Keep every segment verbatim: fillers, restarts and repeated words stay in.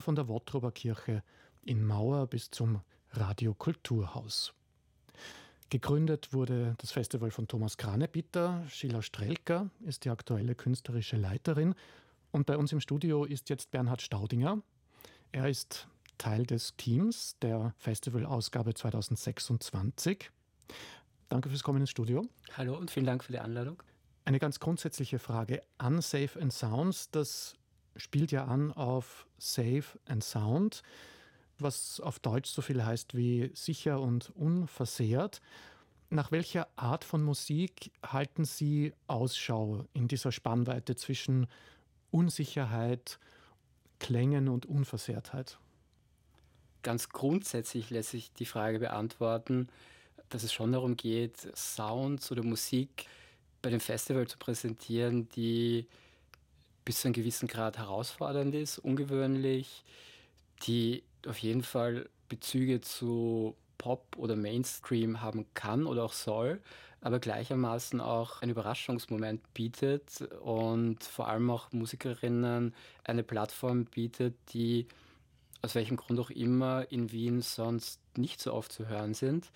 von der Wottrober Kirche in Mauer bis zum Radio Kulturhaus. Gegründet wurde das Festival von Thomas Kranebitter. Sheila Strelka ist die aktuelle künstlerische Leiterin. Und bei uns im Studio ist jetzt Bernhard Staudinger. Er ist Teil des Teams der Festivalausgabe zweitausendsechsundzwanzig. Danke fürs Kommen ins Studio. Hallo und vielen Dank für die Einladung. Eine ganz grundsätzliche Frage. Unsafe and Sounds, das spielt ja an auf Safe and Sound, was auf Deutsch so viel heißt wie sicher und unversehrt. Nach welcher Art von Musik halten Sie Ausschau in dieser Spannweite zwischen Unsicherheit, Klängen und Unversehrtheit? Ganz grundsätzlich lässt sich die Frage beantworten, dass es schon darum geht, Sounds oder Musik bei dem Festival zu präsentieren, die bis zu einem gewissen Grad herausfordernd ist, ungewöhnlich, die auf jeden Fall Bezüge zu Pop oder Mainstream haben kann oder auch soll, aber gleichermaßen auch einen Überraschungsmoment bietet und vor allem auch Musikerinnen eine Plattform bietet, die aus welchem Grund auch immer in Wien sonst nicht so oft zu hören sind.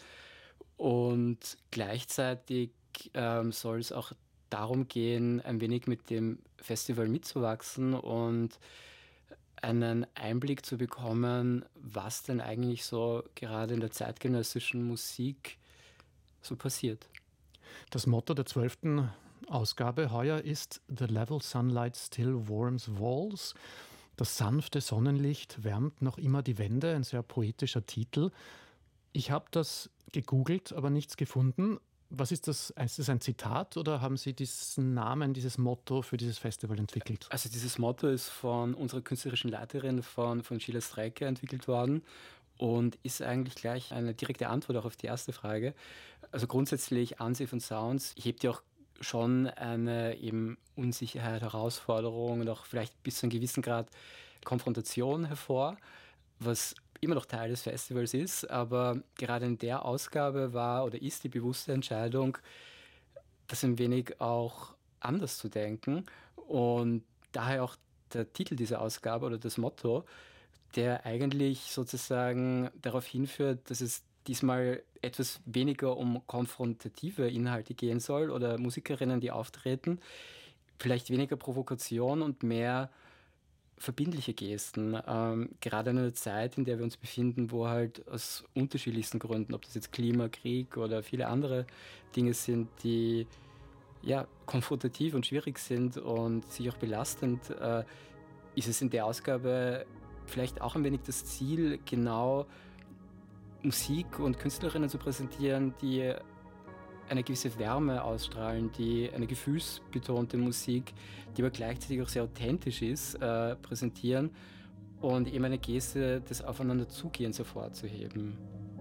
Und gleichzeitig ähm, soll es auch darum gehen, ein wenig mit dem Festival mitzuwachsen und einen Einblick zu bekommen, was denn eigentlich so gerade in der zeitgenössischen Musik so passiert. Das Motto der zwölften Ausgabe heuer ist The Level Sunlight Still Warms Walls. Das sanfte Sonnenlicht wärmt noch immer die Wände, ein sehr poetischer Titel. Ich habe das gegoogelt, aber nichts gefunden. Was ist das? Ist das ein Zitat oder haben Sie diesen Namen, dieses Motto für dieses Festival entwickelt? Also dieses Motto ist von unserer künstlerischen Leiterin, von, von Sheila Strelka entwickelt worden und ist eigentlich gleich eine direkte Antwort auch auf die erste Frage. Also grundsätzlich Unsafe and Sounds hebt ja auch schon eine eben Unsicherheit, Herausforderung und auch vielleicht bis zu einem gewissen Grad Konfrontation hervor, was immer noch Teil des Festivals ist, aber gerade in der Ausgabe war oder ist die bewusste Entscheidung, das ein wenig auch anders zu denken und daher auch der Titel dieser Ausgabe oder das Motto, der eigentlich sozusagen darauf hinführt, dass es diesmal etwas weniger um konfrontative Inhalte gehen soll oder Musikerinnen, die auftreten, vielleicht weniger Provokation und mehr verbindliche Gesten, ähm, gerade in einer Zeit, in der wir uns befinden, wo halt aus unterschiedlichsten Gründen, ob das jetzt Klima, Krieg oder viele andere Dinge sind, die ja konfrontativ und schwierig sind und sich auch belastend, äh, ist es in der Ausgabe vielleicht auch ein wenig das Ziel, genau Musik und Künstlerinnen zu präsentieren, die eine gewisse Wärme ausstrahlen, die eine gefühlsbetonte Musik, die aber gleichzeitig auch sehr authentisch ist, äh, präsentieren und eben eine Geste des Aufeinanderzugehens hervorzuheben.